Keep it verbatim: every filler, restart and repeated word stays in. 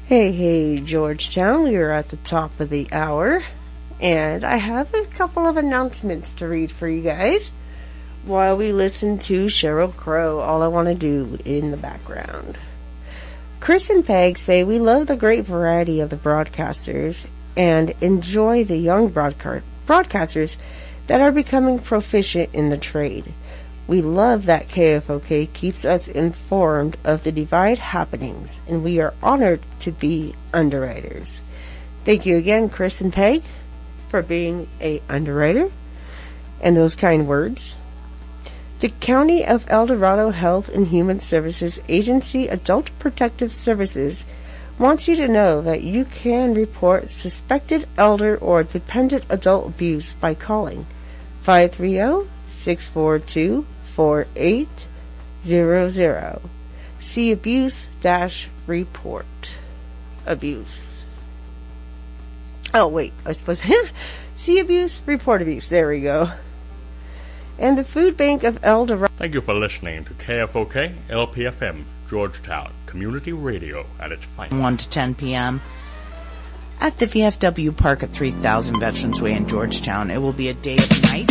Hey, hey, Georgetown. We are at the top of the hour, and I have a couple of announcements to read for you guys while we listen to Sheryl Crow, All I Want to Do, in the background. Chris and Peg say we love the great variety of the broadcasters and enjoy the young broadca- broadcasters that are becoming proficient in the trade. We love that K F O K keeps us informed of the Divide happenings, and we are honored to be underwriters. Thank you again, Chris and Peg, for being a underwriter and those kind words. The County of El Dorado Health and Human Services Agency Adult Protective Services wants you to know that you can report suspected elder or dependent adult abuse by calling five three zero, six four two, four eight zero zero. See abuse dash report. Abuse. Oh, wait. I suppose. See abuse, report abuse. There we go. And the Food Bank of El Dorado. Thank you for listening to K F O K L P F M, Georgetown Community Radio at its finest. one to ten p.m. at the V F W Park at three thousand Veterans Way in Georgetown. It will be a day of night.